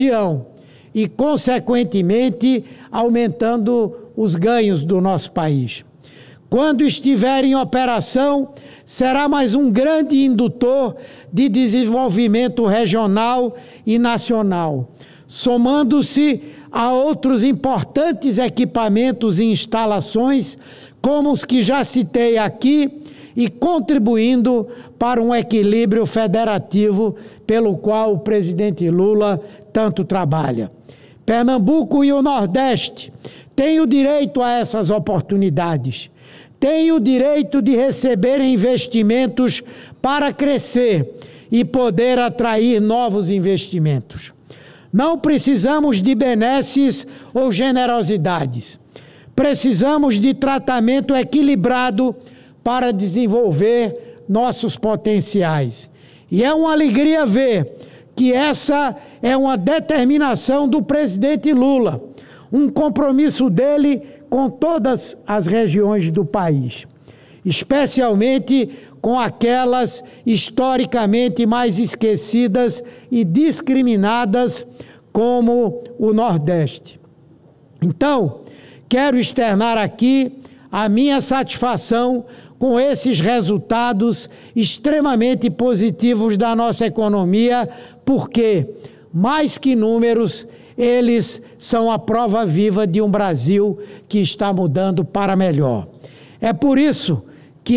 região e, consequentemente, aumentando os ganhos do nosso país. Quando estiver em operação, será mais um grande indutor de desenvolvimento regional e nacional, somando-se a outros importantes equipamentos e instalações, como os que já citei aqui, e contribuindo para um equilíbrio federativo pelo qual o presidente Lula tanto trabalha. Pernambuco e o Nordeste têm o direito a essas oportunidades, têm o direito de receber investimentos para crescer e poder atrair novos investimentos. Não precisamos de benesses ou generosidades. Precisamos de tratamento equilibrado para desenvolver nossos potenciais. E é uma alegria ver que essa é uma determinação do presidente Lula, um compromisso dele com todas as regiões do país, especialmente com aquelas historicamente mais esquecidas e discriminadas, como o Nordeste. Então, quero externar aqui a minha satisfação com esses resultados extremamente positivos da nossa economia, porque, mais que números, eles são a prova viva de um Brasil que está mudando para melhor. É por isso que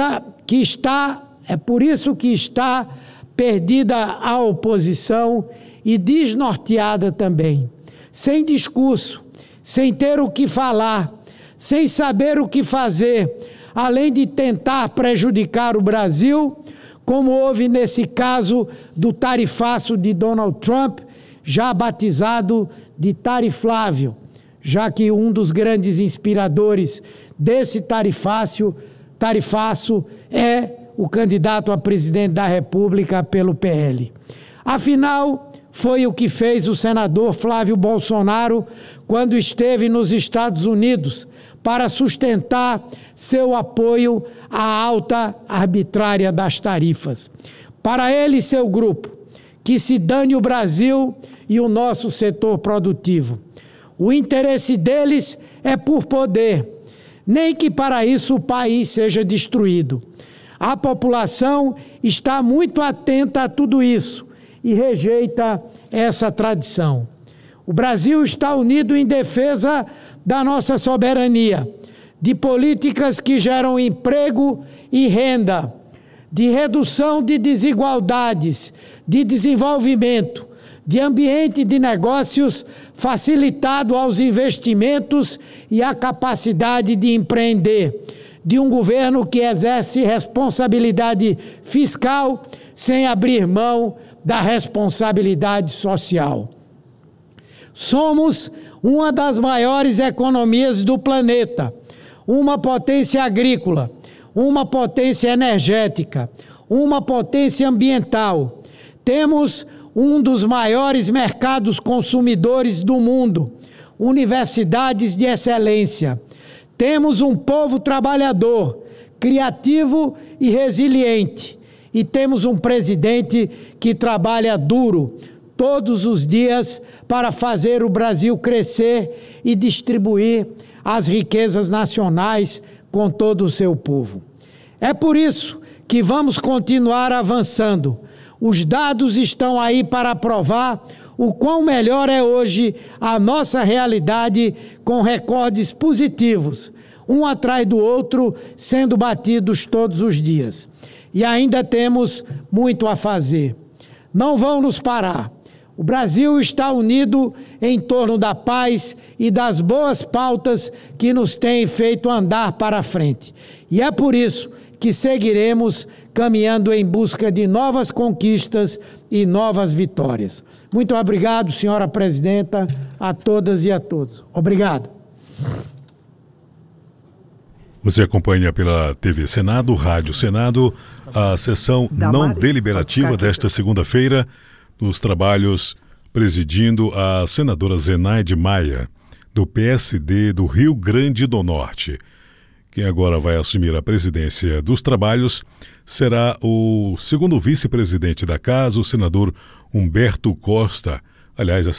está perdida a oposição e desnorteada também, sem discurso, sem ter o que falar, sem saber o que fazer, além de tentar prejudicar o Brasil, como houve nesse caso do tarifaço de Donald Trump, já batizado de Tariflávio, já que um dos grandes inspiradores desse tarifaço é o candidato a presidente da República pelo PL. Afinal, foi o que fez o senador Flávio Bolsonaro quando esteve nos Estados Unidos para sustentar seu apoio à alta arbitrária das tarifas. Para ele e seu grupo, que se dane o Brasil e o nosso setor produtivo. O interesse deles é por poder, nem que para isso o país seja destruído. A população está muito atenta a tudo isso e rejeita essa tradição. O Brasil está unido em defesa da nossa soberania, de políticas que geram emprego e renda, de redução de desigualdades, de desenvolvimento, de ambiente de negócios facilitado aos investimentos e à capacidade de empreender, de um governo que exerce responsabilidade fiscal sem abrir mão da responsabilidade social. Somos uma das maiores economias do planeta, uma potência agrícola, uma potência energética, uma potência ambiental. Temos um dos maiores mercados consumidores do mundo, universidades de excelência. Temos um povo trabalhador, criativo e resiliente. E temos um presidente que trabalha duro todos os dias para fazer o Brasil crescer e distribuir as riquezas nacionais com todo o seu povo. É por isso que vamos continuar avançando. Os dados estão aí para provar o quão melhor é hoje a nossa realidade, com recordes positivos, um atrás do outro, sendo batidos todos os dias. E ainda temos muito a fazer. Não vão nos parar. O Brasil está unido em torno da paz e das boas pautas que nos têm feito andar para frente. E é por isso que seguiremos caminhando em busca de novas conquistas e novas vitórias. Muito obrigado, senhora presidenta, a todas e a todos. Obrigado. Você acompanha pela TV Senado, Rádio Senado, a sessão não deliberativa desta segunda-feira, nos trabalhos presidindo a senadora Zenaide Maia, do PSD do Rio Grande do Norte. Quem agora vai assumir a presidência dos trabalhos será o segundo vice-presidente da Casa, o senador Humberto Costa, Aliás,